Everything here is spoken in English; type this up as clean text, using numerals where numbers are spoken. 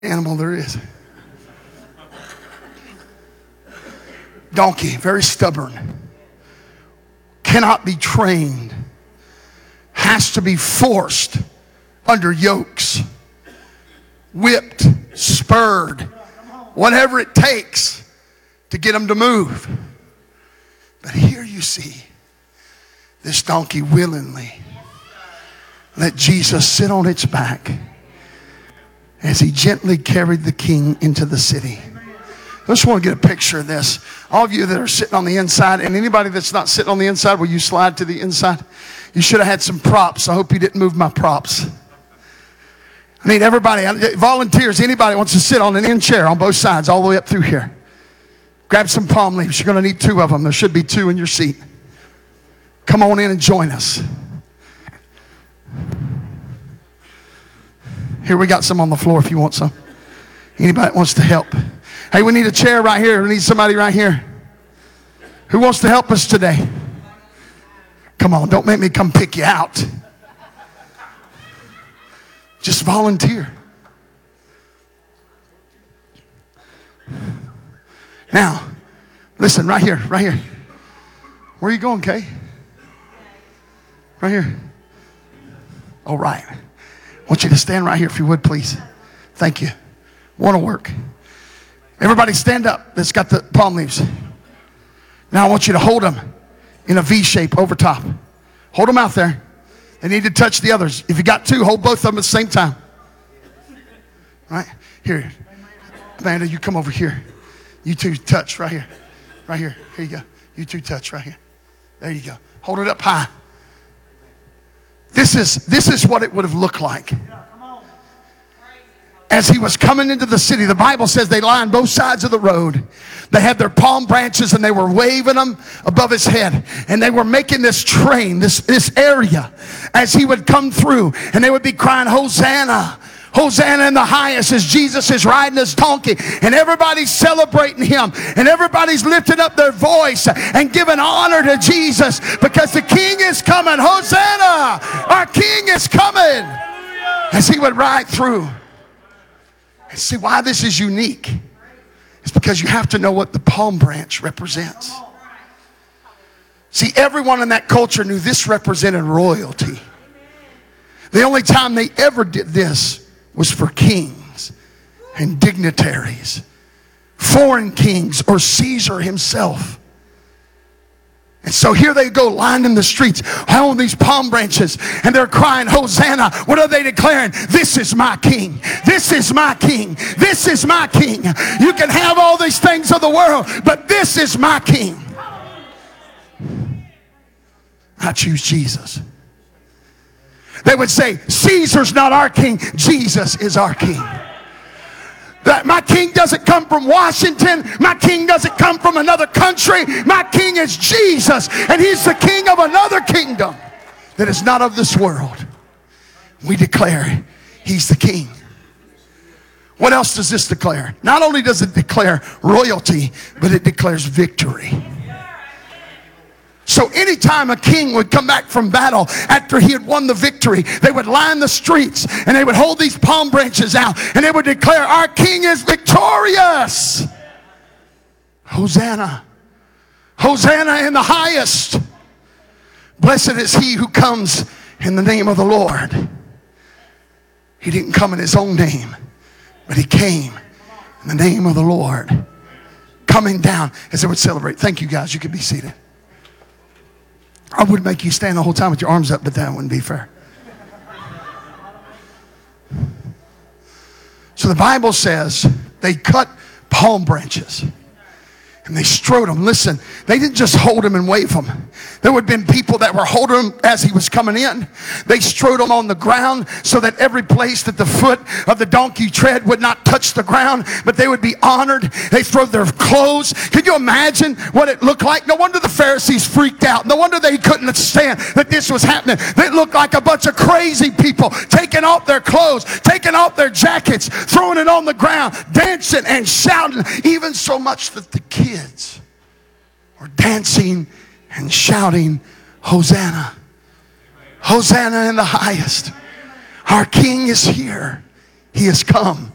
animal there is. Donkey, very stubborn. Cannot be trained. Has to be forced under yokes. Whipped, spurred, whatever it takes to get them to move. But here you see this donkey willingly let Jesus sit on its back as he gently carried the king into the city. I just want to get a picture of this. All of you that are sitting on the inside, and anybody that's not sitting on the inside, will you slide to the inside? You should have had some props. I hope you didn't move my props. I need everybody, volunteers, anybody wants to sit on an end chair on both sides all the way up through here. Grab some palm leaves. You're going to need 2 of them. There should be 2 in your seat. Come on in and join us. Here, we got some on the floor if you want some. Anybody that wants to help. Hey, we need a chair right here. We need somebody right here. Who wants to help us today? Come on, don't make me come pick you out. Just volunteer. Now, listen, right here, right here. Where are you going, Kay? Right here. All right. I want you to stand right here if you would, please. Thank you. Want to work. Everybody stand up that's got the palm leaves. Now I want you to hold them in a V shape over top. Hold them out there. They need to touch the others. If you got 2, hold both of them at the same time. All right? Here. Amanda, you come over here. You 2 touch right here. Right here. Here you go. You 2 touch right here. There you go. Hold it up high. This is what it would have looked like. As he was coming into the city, the Bible says they lined both sides of the road. They had their palm branches and they were waving them above his head. And they were making this train, this area, as he would come through. And they would be crying, Hosanna, Hosanna in the highest, as Jesus is riding his donkey. And everybody's celebrating him. And everybody's lifting up their voice and giving honor to Jesus because the King is coming. Hosanna, our King is coming. As he would ride through. And see why this is unique. It's because you have to know what the palm branch represents. See, everyone in that culture knew this represented royalty. The only time they ever did this was for kings and dignitaries, foreign kings, or Caesar himself. And so here they go lining the streets, holding these palm branches, and they're crying, Hosanna. What are they declaring? This is my King. This is my King. This is my King. You can have all these things of the world, but this is my King. I choose Jesus. They would say, Caesar's not our king. Jesus is our king. That my king doesn't come from Washington. My king doesn't come from another country. My king is Jesus. And he's the king of another kingdom that is not of this world. We declare he's the king. What else does this declare? Not only does it declare royalty, but it declares victory. So anytime a king would come back from battle after he had won the victory, they would line the streets and they would hold these palm branches out and they would declare, our king is victorious. Hosanna. Hosanna in the highest. Blessed is he who comes in the name of the Lord. He didn't come in his own name, but he came in the name of the Lord. Coming down as they would celebrate. Thank you guys. You can be seated. I would make you stand the whole time with your arms up, but that wouldn't be fair. So the Bible says they cut palm branches and they strode them. Listen, they didn't just hold them and wave them. There would have been people that were holding him as he was coming in. They strode him on the ground so that every place that the foot of the donkey tread would not touch the ground, but they would be honored. They threw their clothes. Can you imagine what it looked like? No wonder the Pharisees freaked out. No wonder they couldn't understand that this was happening. They looked like a bunch of crazy people taking off their clothes, taking off their jackets, throwing it on the ground, dancing and shouting, even so much that the kids were dancing and shouting, Hosanna. Hosanna in the highest. Our King is here. He has come.